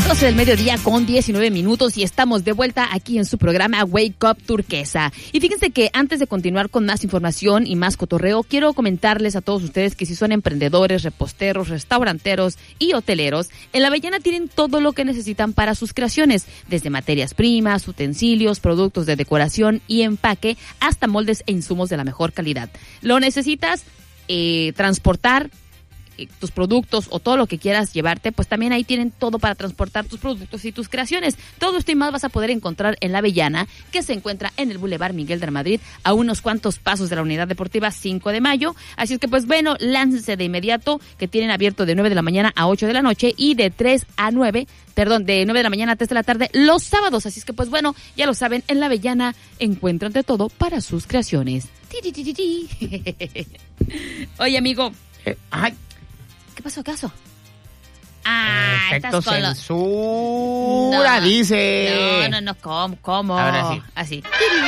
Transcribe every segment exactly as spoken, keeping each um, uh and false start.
doce del mediodía con diecinueve minutos y estamos de vuelta aquí en su programa Wake Up Turquesa. Y fíjense que antes de continuar con más información y más cotorreo, quiero comentarles a todos ustedes que si son emprendedores, reposteros, restauranteros y hoteleros, en La Avellana tienen todo lo que necesitan para sus creaciones, desde materias primas, utensilios, productos de decoración y empaque, hasta moldes e insumos de la mejor calidad. ¿Lo necesitas eh, transportar? Tus productos o todo lo que quieras llevarte, pues también ahí tienen todo para transportar tus productos y tus creaciones. Todo esto y más vas a poder encontrar en La Avellana, que se encuentra en el Boulevard Miguel de Madrid, a unos cuantos pasos de la Unidad Deportiva cinco de mayo. Así es que pues bueno, láncense de inmediato, que tienen abierto de nueve de la mañana a ocho de la noche y de tres a nueve, perdón, de nueve de la mañana a tres de la tarde los sábados. Así es que pues bueno, ya lo saben, en La Avellana encuentran de todo para sus creaciones. Oye, amigo. Eh, ay. ¿Qué pasó, acaso? Ah, efecto estás con censura, no, dice. No, no, no, ¿cómo? ¿Cómo? Ahora sí. Así.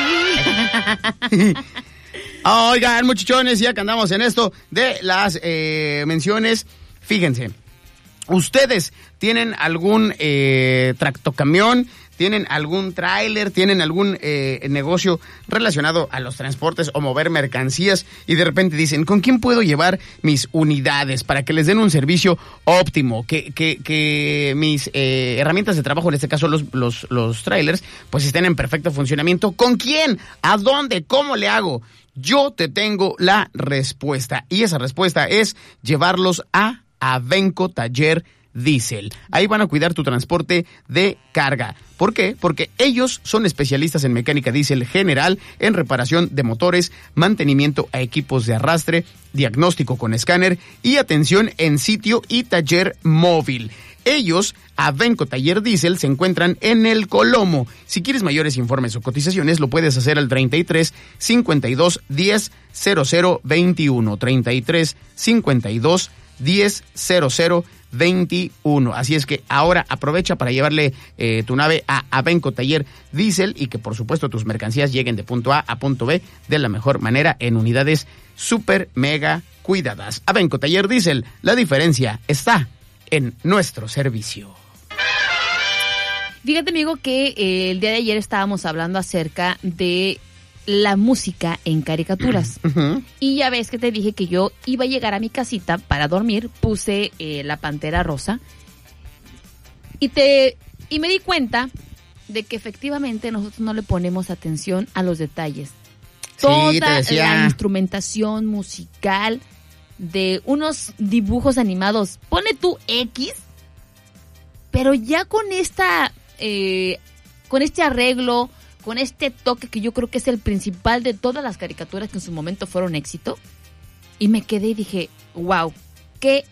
Oigan, muchachones, ya que andamos en esto de las eh, menciones, fíjense, ¿ustedes tienen algún eh, tractocamión? ¿Tienen algún tráiler? ¿Tienen algún eh, negocio relacionado a los transportes o mover mercancías? Y de repente dicen, ¿con quién puedo llevar mis unidades para que les den un servicio óptimo? Que, que, que mis eh, herramientas de trabajo, en este caso los, los, los trailers, pues estén en perfecto funcionamiento. ¿Con quién? ¿A dónde? ¿Cómo le hago? Yo te tengo la respuesta. Y esa respuesta es llevarlos a Avenco Taller Diesel. Ahí van a cuidar tu transporte de carga. ¿Por qué? Porque ellos son especialistas en mecánica diésel general, en reparación de motores, mantenimiento a equipos de arrastre, diagnóstico con escáner y atención en sitio y taller móvil. Ellos, Avenco Taller Diesel, se encuentran en El Colomo. Si quieres mayores informes o cotizaciones, lo puedes hacer al treinta y tres, cincuenta y dos, diez, cero cero veintiuno. treinta y tres, cincuenta y dos, diez, cero cero veintiuno. Así es que ahora aprovecha para llevarle eh, tu nave a Avenco Taller Diesel y que por supuesto tus mercancías lleguen de punto A a punto B de la mejor manera en unidades super mega cuidadas. Avenco Taller Diesel, la diferencia está en nuestro servicio. Fíjate, amigo, que eh, el día de ayer estábamos hablando acerca de la música en caricaturas. Uh-huh. Y ya ves que te dije que yo iba a llegar a mi casita para dormir, puse eh, la Pantera Rosa y te y me di cuenta de que efectivamente nosotros no le ponemos atención a los detalles. Sí, Toda te decía. La instrumentación musical de unos dibujos animados, pone tú X, pero ya con esta eh, con este arreglo, con este toque que yo creo que es el principal de todas las caricaturas que en su momento fueron éxito, y me quedé y dije, wow, qué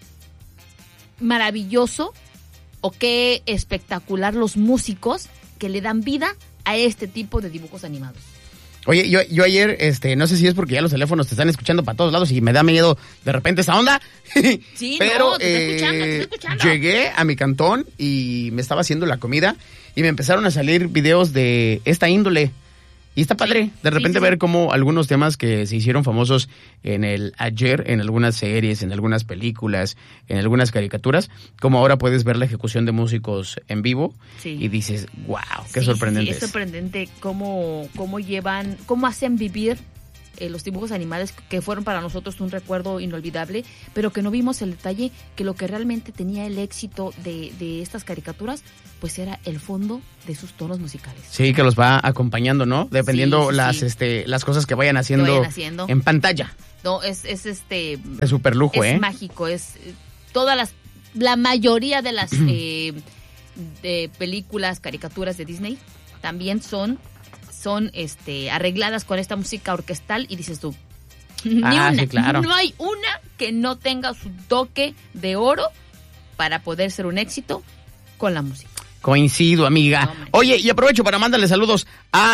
maravilloso o qué espectacular los músicos que le dan vida a este tipo de dibujos animados. Oye, yo, yo ayer, este, no sé si es porque ya los teléfonos te están escuchando para todos lados y me da miedo de repente esa onda. Sí, pero no, te estoy escuchando, te estoy escuchando. Llegué a mi cantón y me estaba haciendo la comida y me empezaron a salir videos de esta índole. Y está padre, sí, de repente sí, sí, ver cómo algunos temas que se hicieron famosos en el ayer, en algunas series, en algunas películas, en algunas caricaturas, como ahora puedes ver la ejecución de músicos en vivo, sí, y dices, wow, qué sí, sorprendente. Sí, es sorprendente cómo, cómo llevan, cómo hacen vivir eh, los dibujos animados que fueron para nosotros un recuerdo inolvidable, pero que no vimos el detalle que lo que realmente tenía el éxito de, de estas caricaturas, pues era el fondo de sus tonos musicales. Sí, que los va acompañando, ¿no? Dependiendo sí, sí, las sí. este las cosas que vayan haciendo, que vayan haciendo en pantalla. No, es, es este... De super lujo, es ¿eh? Es mágico, es... Todas las... La mayoría de las eh, de películas, caricaturas de Disney también son, son este arregladas con esta música orquestal y dices tú, ni ah, una, sí, claro. no hay una que no tenga su toque de oro para poder ser un éxito con la música. Coincido, amiga. No, Oye, y aprovecho para mandarle saludos a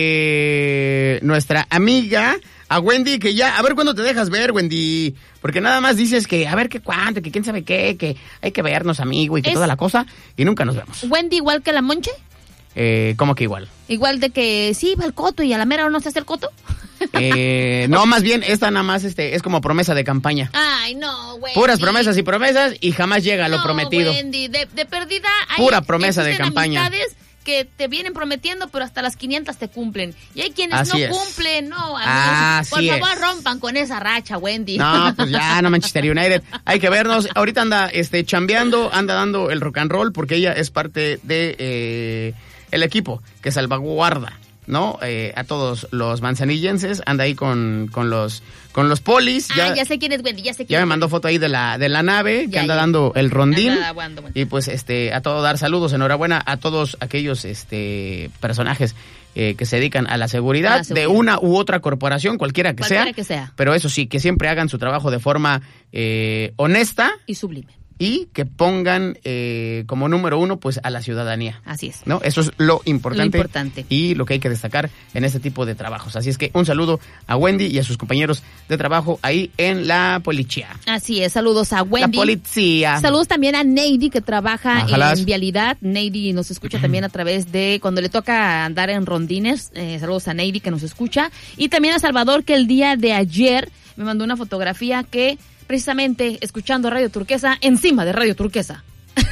eh, nuestra amiga, a Wendy, que ya, a ver cuándo te dejas ver, Wendy, porque nada más dices que, a ver qué cuánto, que quién sabe qué, que hay que vernos, amigo, y que toda la cosa, y nunca nos vemos. ¿Wendy igual que la Monche? Eh, ¿Cómo que igual? Igual de que sí, va el coto y a la mera hora no se hace el coto. Eh, no, más bien, esta nada más este, es como promesa de campaña. Ay, no, Wendy. Puras promesas y promesas y jamás llega no, lo prometido. Wendy, de, de perdida hay, pura promesa de campaña. Amistades que te vienen prometiendo, pero hasta las quinientas te cumplen. Y hay quienes Así no es. cumplen, no. Así por favor, es. rompan con esa racha, Wendy. No, pues ya, no Manchester United. Hay que vernos. Ahorita anda este, chambeando, anda dando el rock and roll porque ella es parte de eh, el equipo que salvaguarda, ¿no? Eh, a todos los manzanillenses. Anda ahí con, con los con los polis. Ah, ya, ya sé quién es Wendy, ya sé quién ya es me mandó Wendy. foto ahí de la de la nave que Ya, anda ya. dando el rondín. Anda aguando, Wendy. Y pues este a todo dar saludos, enhorabuena a todos aquellos este personajes eh, que se dedican a la seguridad, A la seguridad. de una u otra corporación, cualquiera que Cualquiera sea. que sea. Pero eso sí, que siempre hagan su trabajo de forma eh, honesta Y sublime. y que pongan eh, como número uno pues a la ciudadanía. Así es. ¿No? Eso es lo importante, Lo importante. y lo que hay que destacar en este tipo de trabajos. Así es que un saludo a Wendy y a sus compañeros de trabajo ahí en la policía. Así es, saludos a Wendy. La policía. Saludos también a Neidy, que trabaja Ojalá. en vialidad. Neidy nos escucha también a través de cuando le toca andar en rondines. Eh, saludos a Neidy, que nos escucha. Y también a Salvador, que el día de ayer me mandó una fotografía que precisamente escuchando Radio Turquesa, encima de Radio Turquesa.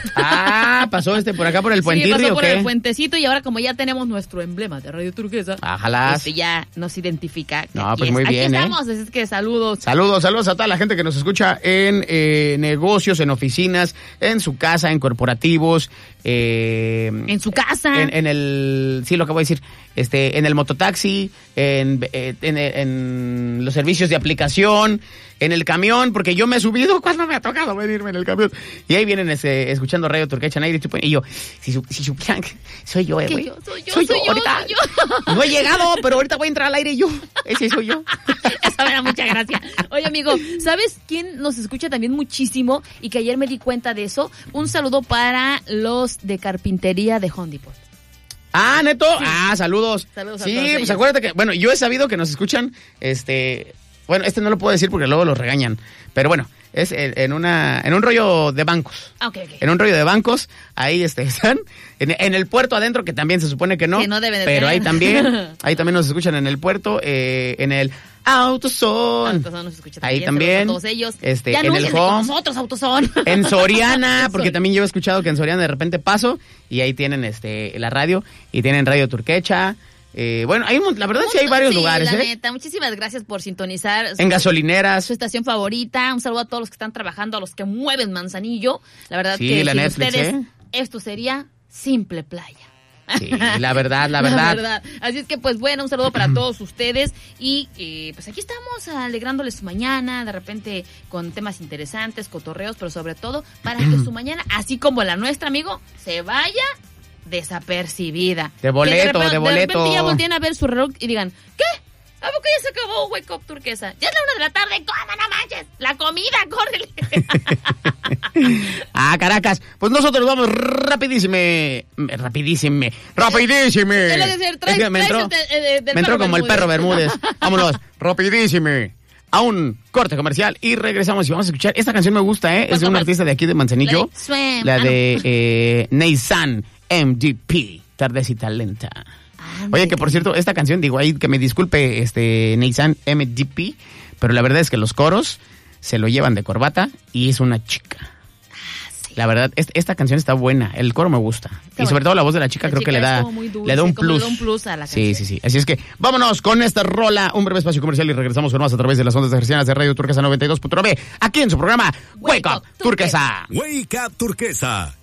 Ah, pasó este por acá por el Sí, puentirri, pasó ¿o por qué? el puentecito y ahora como ya tenemos nuestro emblema de Radio Turquesa, Ojalá. este ya nos identifica. que No, aquí pues es. muy Aquí bien, ¿eh? estamos, así es que saludos. Saludos, saludos a toda la gente que nos escucha en eh, negocios, en oficinas, en su casa, en corporativos, eh, En su casa. en, en el, sí, lo que voy a decir, este, en el mototaxi, en, eh, en, en los servicios de aplicación, en el camión, porque yo me he subido cuando me ha tocado venirme en el camión. Y ahí vienen este, escuchando Radio Turquesa y yo, si, su- si supieran que soy yo, eh, Que güey. yo, soy yo, soy yo, ahorita. soy yo. No he llegado, pero ahorita voy a entrar al aire yo. Ese soy yo. Eso me da mucha gracia. Oye, amigo, ¿sabes quién nos escucha también muchísimo? Y que ayer me di cuenta de eso. Un saludo para los de carpintería de Home Depot. Ah, ¿neto? Ah, saludos. Saludos a sí, todos pues ellos. acuérdate que, bueno, yo he sabido que nos escuchan, este, bueno, este no lo puedo decir porque luego los regañan, pero bueno, es en, en una, en un rollo de bancos. Ah, ok, ok. En un rollo de bancos, ahí este, están, en, en el puerto adentro, que también se supone que no, Que no deben de pero tener. ahí también, ahí también nos escuchan en el puerto, eh, en el AutoZone. Autozone nos escucha Ahí también. también, Saludos a todos ellos. este, Ya en el anúnciense con Home. nosotros, Autozone. En Soriana, porque Sor- también yo he escuchado que en Soriana de repente paso y ahí tienen este la radio y tienen Radio Turquecha. Eh, bueno, hay un- la verdad sí hay varios Sí, lugares, la ¿eh? neta, muchísimas gracias por sintonizar. En gasolineras. Su estación favorita. Un saludo a todos los que están trabajando, a los que mueven Manzanillo. La verdad Sí, que la sin Netflix, ustedes ¿eh? esto sería simple playa. Sí, la verdad, la verdad. Así es que, pues bueno, un saludo para todos ustedes. Y eh, pues aquí estamos alegrándoles su mañana, de repente con temas interesantes, cotorreos, pero sobre todo para que su mañana, así como la nuestra, amigo, se vaya desapercibida. De Que boleto, repente- de boleto. repente ya volteen a ver su reloj y digan, ¿qué? ¿A poco ya se acabó Wake Up Turquesa? Ya es la una de la tarde, ¿cómo no manches? La comida, córrele. Ah, Caracas. Pues nosotros vamos rapidísime. Rapidísime. Rapidísime. Es lo que decir, traes- Es que me traes entró, el de- el de- del me entró perro como el perro Bermúdez. Bermúdez. Vámonos. Rapidísime. A un corte comercial y regresamos y vamos a escuchar. Esta canción me gusta, ¿eh? Es de un ¿Cuál? artista de aquí de Manzanillo. La de Swim. La Ah, no. de eh, Neysan M D P. Tardecita lenta. Oye, que por cierto, esta canción, digo ahí que me disculpe este Neysan M D P, pero la verdad es que los coros se lo llevan de corbata y es una chica. La verdad, es- esta canción está buena, el coro me gusta. Está y sobre bueno. todo la voz de la chica La creo chica que le es da, como muy dulce, le da un como le plus. da un plus a la Sí, canción. sí, sí. Así es que vámonos con esta rola, un breve espacio comercial y regresamos con más a través de las ondas hercianas de Radio Turquesa noventa y dos punto nueve, aquí en su programa Wake Up Turquesa. Wake Up Turquesa.